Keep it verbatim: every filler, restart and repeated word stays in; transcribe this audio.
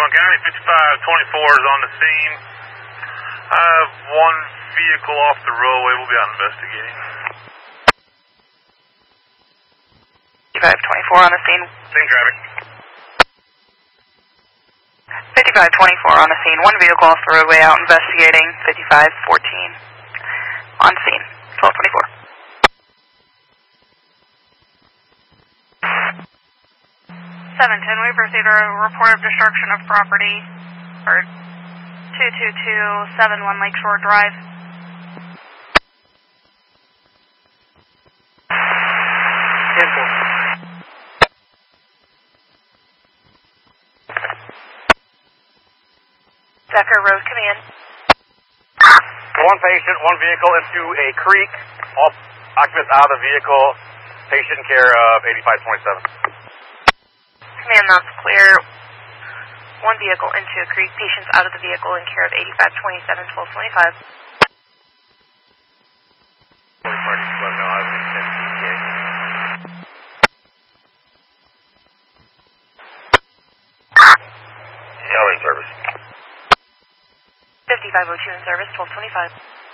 Yukon County, fifty-five twenty-four is on the scene. I have one vehicle off the roadway. We'll be out investigating. fifty-five twenty-four on the scene. Same traffic. fifty-five twenty-four on the scene. One vehicle off the roadway out investigating. fifty-five fourteen on scene. twelve twenty-four. seven ten, we've received a report of destruction of property for two two two seven one Lakeshore Drive. Decker Road Command. One patient, one vehicle into a creek. All occupants out of the vehicle. Patient in care of eighty-five twenty-seven. Command, that's clear. One vehicle into a creek. Patients out of the vehicle in care of eighty-five twenty-seven, twelve twenty-five. L A service. fifty-five oh two in service, twelve twenty-five.